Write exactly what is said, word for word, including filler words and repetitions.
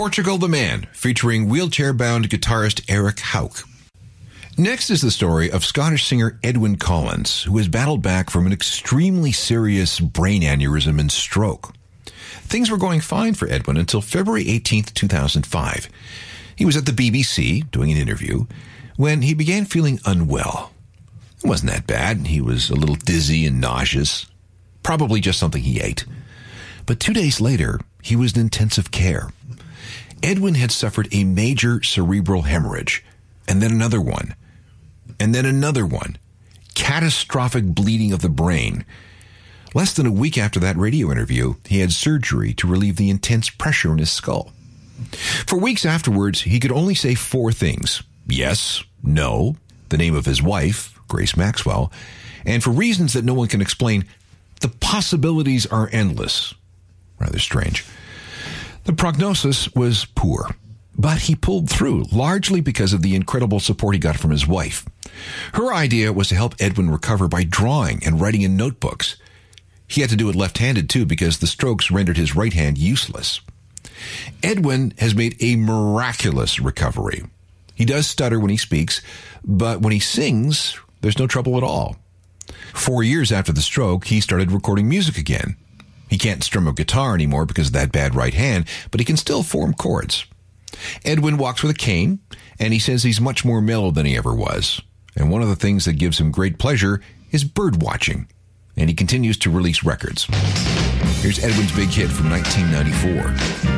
Portugal the Man, featuring wheelchair-bound guitarist Eric Hauck. Next is the story of Scottish singer Edwyn Collins, who has battled back from an extremely serious brain aneurysm and stroke. Things were going fine for Edwyn until February eighteenth, two thousand five. He was at the B B C doing an interview when he began feeling unwell. It wasn't that bad. He was a little dizzy and nauseous, probably just something he ate. But two days later, he was in intensive care. Edwyn had suffered a major cerebral hemorrhage, and then another one, and then another one. Catastrophic bleeding of the brain. Less than a week after that radio interview, he had surgery to relieve the intense pressure in his skull. For weeks afterwards, he could only say four things. Yes, no, the name of his wife, Grace Maxwell, and for reasons that no one can explain, the possibilities are endless. Rather strange. The prognosis was poor, but he pulled through, largely because of the incredible support he got from his wife. Her idea was to help Edwyn recover by drawing and writing in notebooks. He had to do it left-handed, too, because the strokes rendered his right hand useless. Edwyn has made a miraculous recovery. He does stutter when he speaks, but when he sings, there's no trouble at all. Four years after the stroke, he started recording music again. He can't strum a guitar anymore because of that bad right hand, but he can still form chords. Edwyn walks with a cane, and he says he's much more mellow than he ever was. And one of the things that gives him great pleasure is bird watching. And he continues to release records. Here's Edwyn's big hit from nineteen ninety-four.